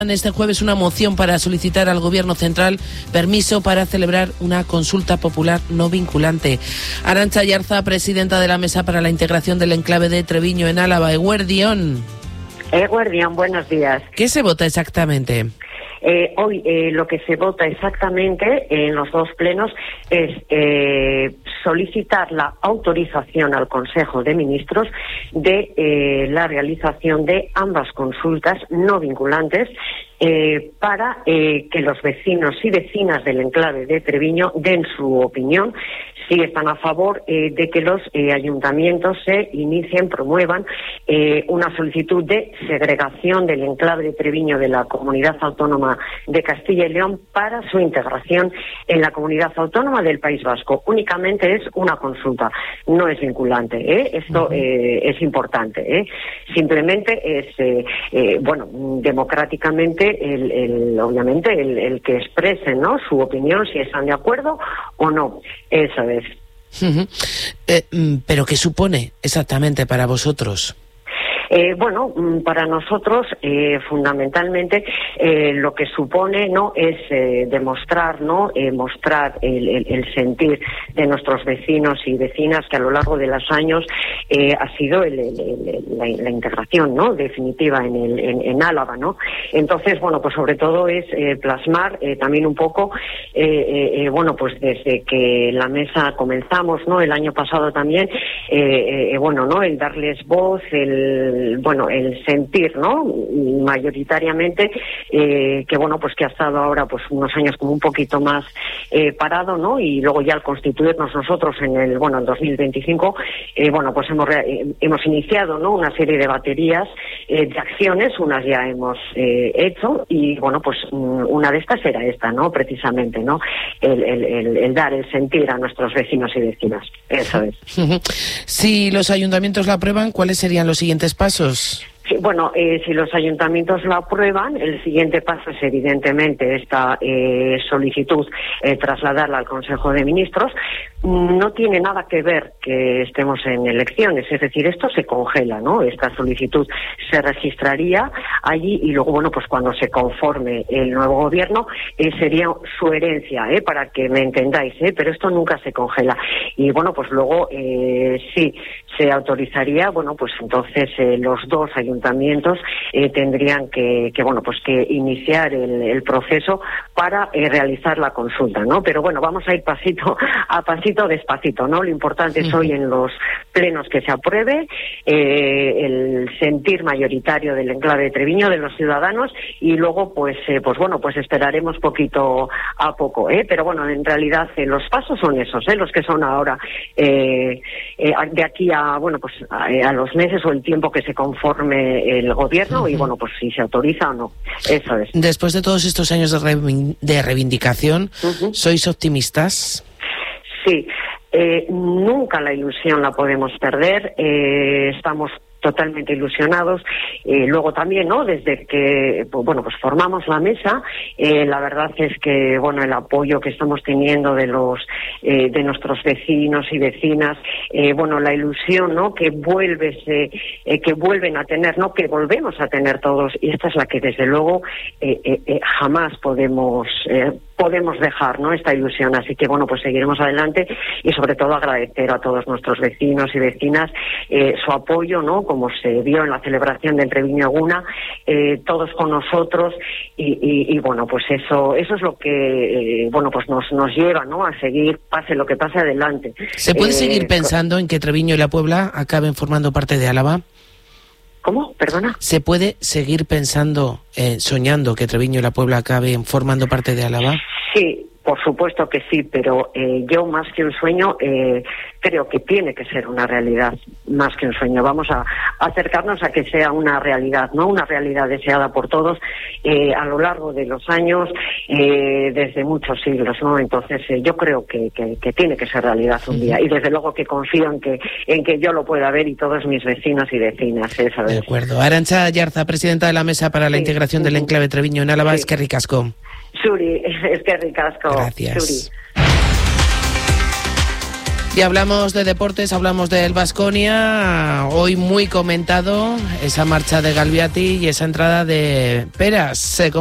Este jueves una moción para solicitar al Gobierno central permiso para celebrar una consulta popular no vinculante. Arantxa Ayarza, presidenta de la Mesa para la Integración del Enclave de Treviño en Álava. Eguerdión. Eguerdión, buenos días. ¿Qué se vota exactamente? Hoy lo que se vota exactamente en los dos plenos es solicitar la autorización al Consejo de Ministros de la realización de ambas consultas no vinculantes para que los vecinos y vecinas del enclave de Treviño den su opinión si están a favor de que los ayuntamientos promuevan una solicitud de segregación del enclave de Treviño de la Comunidad Autónoma de Castilla y León para su integración en la Comunidad Autónoma del País Vasco. Únicamente es una consulta, no es vinculante. Esto es importante. Simplemente es, democráticamente, obviamente, el que expresen, ¿no?, su opinión, si están de acuerdo o no. Eso es. ¿Pero qué supone exactamente para vosotros? Para nosotros fundamentalmente lo que supone no es demostrar, mostrar el sentir de nuestros vecinos y vecinas, que a lo largo de los años ha sido la integración, ¿no?, definitiva en Álava, ¿no? Entonces, pues sobre todo es plasmar también un poco, desde que la mesa comenzamos, ¿no?, el año pasado también, el darles voz, el sentir, ¿no?, mayoritariamente, que ha estado ahora unos años como un poquito más parado, ¿no?, y luego ya al constituirnos nosotros en el 2025, hemos iniciado, ¿no?, una serie de baterías de acciones. Unas ya hemos hecho y una de estas era esta, ¿no?, precisamente, ¿no?, el dar, el sentir a nuestros vecinos y vecinas. Eso es. Si los ayuntamientos la aprueban, ¿cuáles serían los siguientes pasos? Sí, si los ayuntamientos la aprueban, el siguiente paso es evidentemente esta solicitud, trasladarla al Consejo de Ministros. No tiene nada que ver que estemos en elecciones, es decir, esto se congela, ¿no? Esta solicitud se registraría allí y luego, cuando se conforme el nuevo gobierno, sería su herencia, para que me entendáis, pero esto nunca se congela. Y luego sí se autorizaría, entonces los dos ayuntamientos tendrían que iniciar el proceso para realizar la consulta, ¿no? Pero vamos a ir pasito a pasito, despacito, ¿no? Lo importante es hoy en los plenos que se apruebe el sentir mayoritario del enclave de Treviño, de los ciudadanos, y luego esperaremos poquito a poco, pero en realidad los pasos son esos, los que son ahora, de aquí a los meses o el tiempo que se conforme el gobierno y si se autoriza o no. Eso es. Después de todos estos años de reivindicación, ¿sois optimistas? Sí, nunca la ilusión la podemos perder. Estamos totalmente ilusionados. Luego también, ¿no?, desde que formamos la mesa, la verdad es que el apoyo que estamos teniendo de nuestros vecinos y vecinas, la ilusión, ¿no?, que vuelven a tener, ¿no?, que volvemos a tener todos, y esta es la que desde luego jamás podemos dejar, ¿no?, esta ilusión. Así que seguiremos adelante y sobre todo agradecer a todos nuestros vecinos y vecinas su apoyo, ¿no?, como se vio en la celebración del Treviño Eguna, todos con nosotros y eso es lo que nos lleva, ¿no?, a seguir, pase lo que pase, adelante. ¿Se puede seguir pensando en que Treviño y la Puebla acaben formando parte de Álava? ¿Cómo? Perdona. ¿Se puede seguir pensando, soñando que Treviño y la Puebla acaben formando parte de Álava? Sí, por supuesto que sí, pero yo más que un sueño creo que tiene que ser una realidad, más que un sueño. Vamos a acercarnos a que sea una realidad, ¿no? Una realidad deseada por todos a lo largo de los años, desde muchos siglos, ¿no? Entonces yo creo que tiene que ser realidad un día, y desde luego que confío en que yo lo pueda ver y todos mis vecinos y vecinas. Eso es. De acuerdo. Arantxa Ayarza, presidenta de la Mesa para la Integración del Enclave Treviño en Álava. Eskerrik asko. Zuri, eskerrik asko. Gracias. Zuri. Y hablamos de deportes, hablamos del Baskonia, hoy muy comentado esa marcha de Galbiati y esa entrada de Peras.